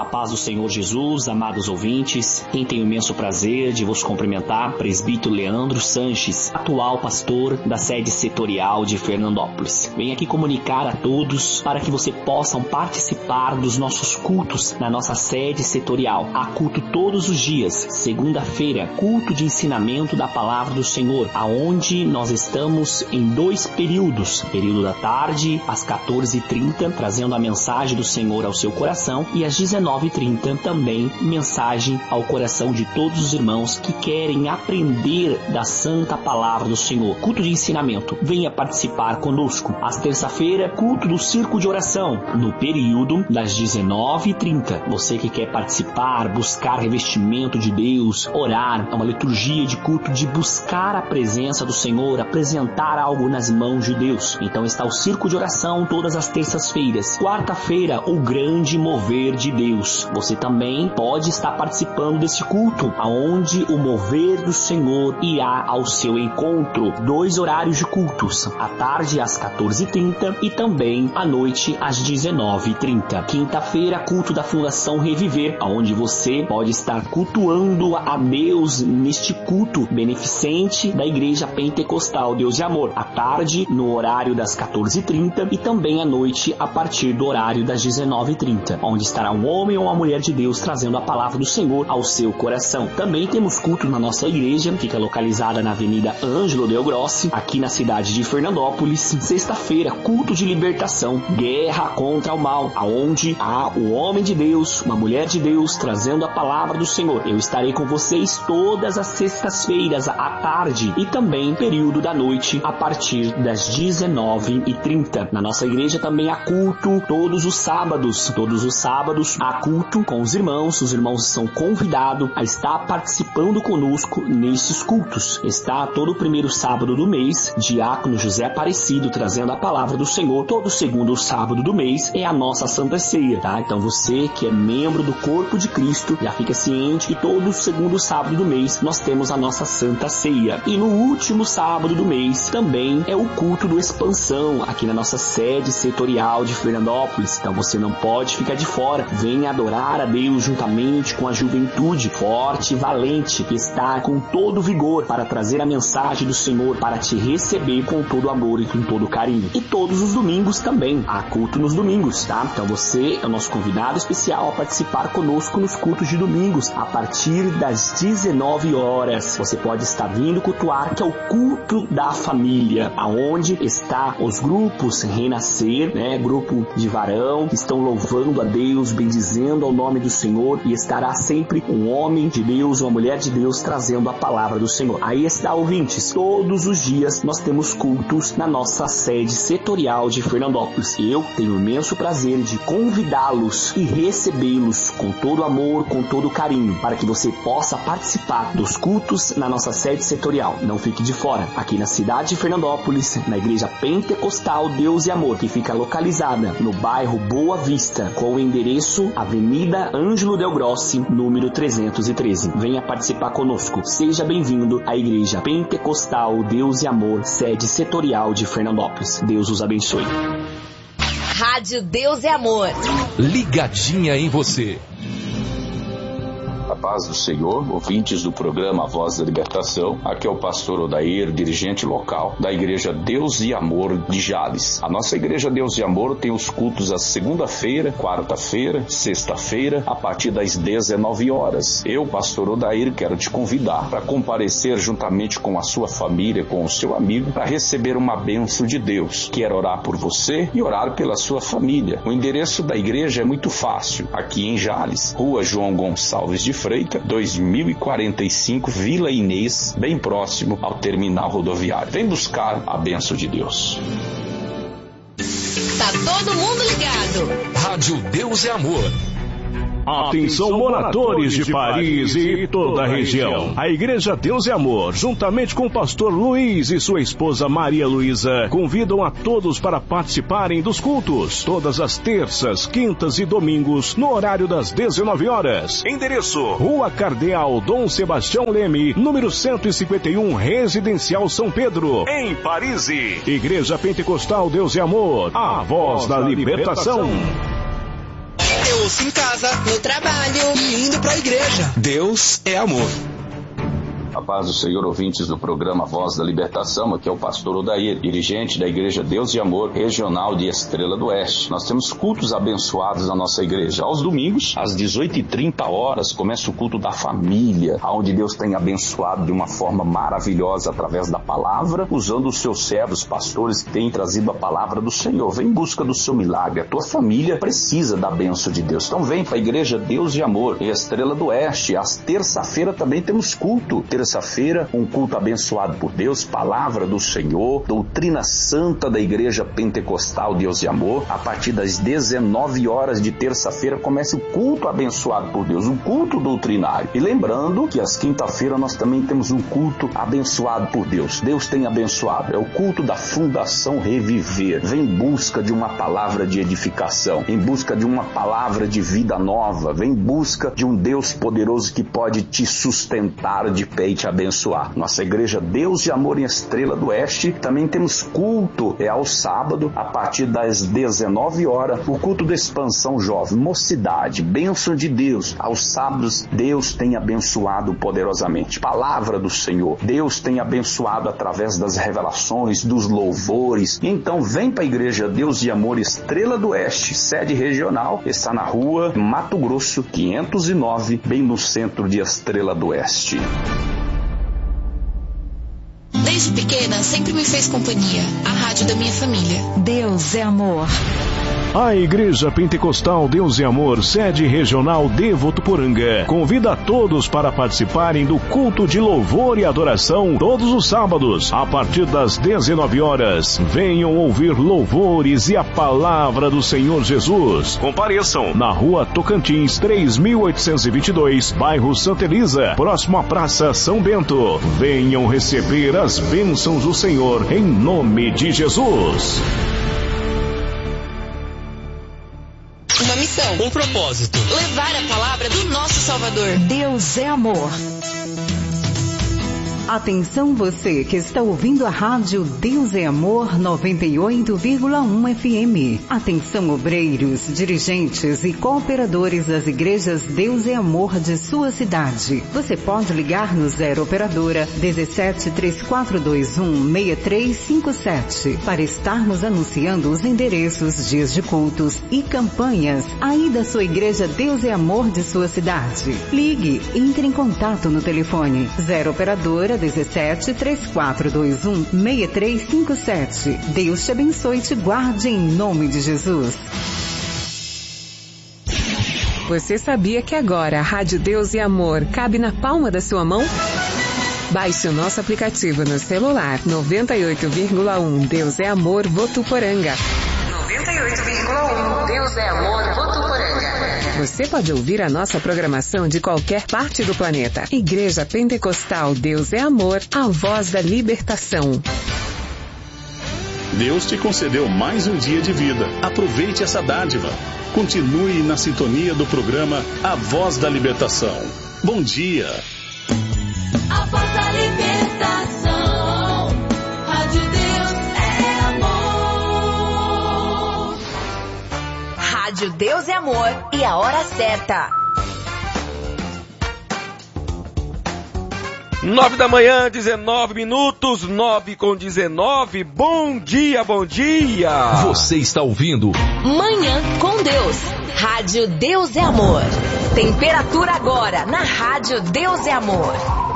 paz do Senhor Jesus, amados ouvintes, quem tem o imenso prazer de vos cumprimentar, presbítero Leandro Sanches, atual pastor da sede setorial de Fernandópolis. Venho aqui comunicar a todos para que vocês possam participar dos nossos cultos na nossa sede setorial. Há culto todos os dias, segunda-feira, culto de ensinamento da palavra do Senhor, aonde nós estamos em 2 períodos, período da tarde às 14h30, trazendo a mensagem do Senhor ao seu coração, e às 19h30 também mensagem ao coração de todos os irmãos que querem aprender da santa palavra do Senhor. Culto de ensinamento, venha participar conosco. Às terça-feira, culto do círculo de oração, no período das 19h30. Você que quer participar, buscar revestimento de Deus, orar, é uma liturgia de culto de buscar a presença do Senhor, apresentar algo nas mãos de Deus. Então está o círculo de oração todas as terças-feiras. Quarta-feira, o grande mover de Deus. Você também pode estar participando desse culto, aonde o mover do Senhor irá ao seu encontro. 2 horários de cultos, à tarde às 14h30 e também à noite às 19h30. Quinta-feira, culto da Fundação Reviver, aonde você pode estar cultuando a Deus neste culto beneficente da Igreja Pentecostal Deus e Amor. À tarde, no horário das 14h30 e também à noite a partir do horário das 19h30, onde estará um homem ou uma mulher de Deus trazendo a palavra do Senhor ao seu coração. Também temos culto na nossa igreja, fica localizada na Avenida Ângelo Del Grossi, aqui na cidade de Fernandópolis. Sexta-feira, culto de libertação, guerra contra o mal, aonde há o homem de Deus, uma mulher de Deus trazendo a palavra do Senhor. Eu estarei com vocês todas as sextas-feiras à tarde e também período da noite a partir das 19h30. Na nossa igreja também há culto todos os sábados. Todos os sábados há culto com os irmãos são convidados a estar participando conosco nesses cultos. Está todo o primeiro sábado do mês, diácono José Aparecido trazendo a palavra do Senhor. Todo segundo sábado do mês é a nossa Santa Ceia, tá? Então você que é membro do corpo de Cristo, já fica ciente que todo segundo sábado do mês nós temos a nossa Santa Ceia. E no último sábado do mês também é o culto do Expansão, aqui na nossa sede setorial de Fernandópolis. Então você não pode ficar de fora. Venha adorar a Deus juntamente com a juventude forte e valente que está com todo vigor para trazer a mensagem do Senhor, para te receber com todo amor e com todo carinho. E todos os domingos também há culto nos domingos, tá? Então você é o nosso convidado especial a participar conosco nos cultos de domingos a partir das 19 horas. Você pode estar vindo cultuar, que é o culto da família, aonde está os grupos Renascer, né? Grupo de varão, que estão louvando a Deus, bendizendo ao nome do Senhor, e estará sempre um homem de Deus, uma mulher de Deus trazendo a palavra do Senhor. Aí está, ouvintes, todos os dias nós temos cultos na nossa sede setorial de Fernandópolis. Eu tenho o imenso prazer de convidá-los e recebê-los com todo amor, com todo carinho, para que você possa participar dos cultos na nossa sede setorial. Não fique de fora. Aqui na cidade de Fernandópolis, na Igreja Pentecostal Deus e Amor, que fica localizada no bairro Boa Vista, com o endereço Avenida Ângelo Del Grossi, número 313. Venha participar conosco. Seja bem-vindo à Igreja Pentecostal Deus e Amor, sede setorial de Fernandópolis. Deus os abençoe. Rádio Deus e Amor. Ligadinha em você. A paz do Senhor, ouvintes do programa A Voz da Libertação. Aqui é o pastor Odair, dirigente local da Igreja Deus e Amor de Jales. A nossa Igreja Deus e Amor tem os cultos às segunda-feira, quarta-feira, sexta-feira, a partir das 19 horas. Eu, pastor Odair, quero te convidar para comparecer juntamente com a sua família, com o seu amigo, para receber uma bênção de Deus. Quero orar por você e orar pela sua família. O endereço da igreja é muito fácil, aqui em Jales, Rua João Gonçalves de Freitas, 2045, Vila Inês, bem próximo ao terminal rodoviário. Vem buscar a bênção de Deus. Tá todo mundo ligado. Rádio Deus e Amor. Atenção, moradores de Paris e toda a região. A Igreja Deus e Amor, juntamente com o pastor Luiz e sua esposa Maria Luísa, convidam a todos para participarem dos cultos, todas as terças, quintas e domingos, no horário das 19 horas. Endereço: Rua Cardeal Dom Sebastião Leme, número 151, Residencial São Pedro, em Paris. Igreja Pentecostal Deus e Amor, a voz da libertação. almoço em casa, no trabalho e indo pra igreja. Deus é amor. A paz do Senhor, ouvintes do programa Voz da Libertação, aqui é o pastor Odair, dirigente da Igreja Deus e Amor, regional de Estrela do Oeste. Nós temos cultos abençoados na nossa igreja. Aos domingos, às 18h30, começa o culto da família, onde Deus tem abençoado de uma forma maravilhosa através da palavra, usando os seus servos, pastores que têm trazido a palavra do Senhor. Vem em busca do seu milagre. A tua família precisa da bênção de Deus. Então vem para a Igreja Deus e Amor, em Estrela do Oeste. Às terça-feira também temos culto. Terça-feira, um culto abençoado por Deus, palavra do Senhor, doutrina santa da Igreja Pentecostal Deus e Amor. A partir das 19h de terça-feira começa o culto abençoado por Deus, um culto doutrinário. E lembrando que às quinta-feira nós também temos um culto abençoado por Deus. Deus tem abençoado. É o culto da Fundação Reviver. Vem em busca de uma palavra de edificação, em busca de uma palavra de vida nova, vem em busca de um Deus poderoso que pode te sustentar de pé e te abençoar. Nossa Igreja Deus e Amor em Estrela do Oeste, também temos culto, ao sábado, a partir das 19h, o culto da expansão jovem, mocidade, bênção de Deus. Aos sábados, Deus tem abençoado poderosamente. Palavra do Senhor, Deus tem abençoado através das revelações, dos louvores. Então vem para a Igreja Deus e Amor Estrela do Oeste, sede regional, está na rua Mato Grosso, 509, bem no centro de Estrela do Oeste. Desde pequena, sempre me fez companhia. A rádio da minha família. Deus é amor. A Igreja Pentecostal Deus e Amor, sede regional de Votuporanga, convida a todos para participarem do culto de louvor e adoração todos os sábados, a partir das 19h. Venham ouvir louvores e a palavra do Senhor Jesus. Compareçam na Rua Tocantins, 3822, bairro Santa Elisa, próximo à Praça São Bento. Venham receber as bênçãos do Senhor em nome de Jesus. Uma missão, Um propósito. levar a palavra do nosso Salvador. Deus é amor. Atenção você que está ouvindo a rádio Deus é Amor 98,1 FM. Atenção obreiros, dirigentes e cooperadores das igrejas Deus é Amor de sua cidade. Você pode ligar no 0 operadora 17 3421 6357 para estarmos anunciando os endereços, dias de cultos e campanhas aí da sua igreja Deus é Amor de sua cidade. Ligue, entre em contato no telefone 0 operadora 17 3421 6357. Deus te abençoe e te guarde em nome de Jesus. Você sabia que agora a Rádio Deus e Amor cabe na palma da sua mão? Baixe o nosso aplicativo no celular 98,1 Deus é Amor Votuporanga. 98,1 Deus é Amor Votuporanga. Você pode ouvir a nossa programação de qualquer parte do planeta. Igreja Pentecostal Deus é Amor, a voz da libertação. Deus te concedeu mais um dia de vida. Aproveite essa dádiva. Continue na sintonia do programa A Voz da Libertação. Bom dia. A voz da libertação. Rádio Deus é amor. Rádio Deus é amor e a hora certa. 9h, 19 minutos, 9h19. Bom dia, bom dia. Você está ouvindo Manhã com Deus. Rádio Deus é amor. Temperatura agora na Rádio Deus é amor.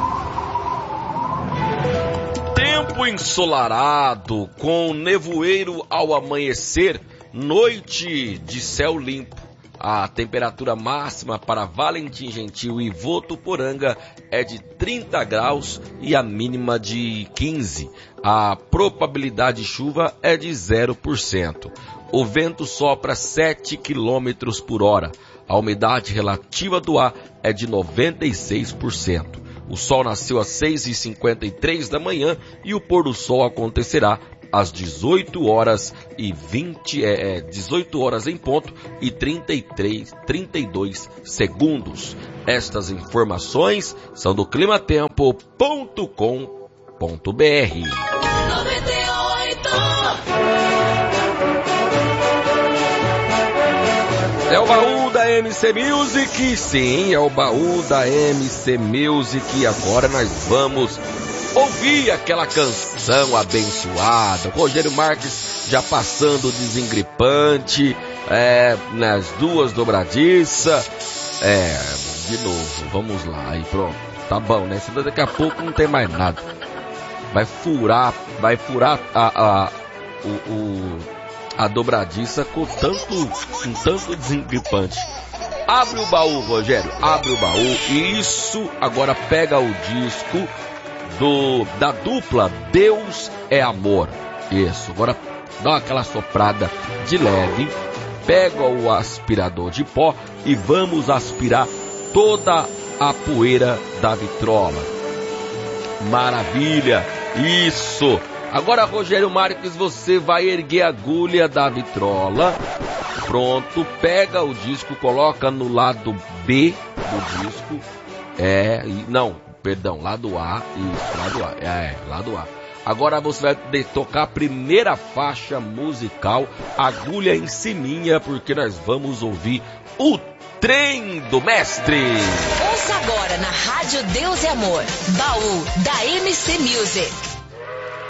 Tempo ensolarado, com nevoeiro ao amanhecer, noite de céu limpo. A temperatura máxima para Valentim Gentil e Votuporanga é de 30 graus e a mínima de 15. A probabilidade de chuva é de 0%. O vento sopra 7 km por hora. A umidade relativa do ar é de 96%. O sol nasceu às 6h53 da manhã e o pôr do sol acontecerá às 18 horas em ponto e 32 segundos. Estas informações são do climatempo.com.br. 98. É o baú da MC Music, sim, é o baú da MC Music. E agora nós vamos ouvir aquela canção abençoada. Rogério Marques já passando o desengripante, nas duas dobradiças. De novo, vamos lá, aí pronto, tá bom, né? Senão daqui a pouco não tem mais nada. Vai furar a dobradiça com tanto desengripante. Abre o baú, Rogério, abre o baú. Isso, agora pega o disco da dupla Deus é Amor. Isso, agora dá aquela soprada de leve, pega o aspirador de pó e vamos aspirar toda a poeira da vitrola. Maravilha, isso. Agora, Rogério Marques, você vai erguer a agulha da vitrola. Pronto, pega o disco, coloca no lado B do disco. Lado A. Isso, lado A. Lado A. Agora você vai tocar a primeira faixa musical, agulha em ciminha, porque nós vamos ouvir o Trem do Mestre. Ouça agora na Rádio Deus e Amor, baú da MC Music.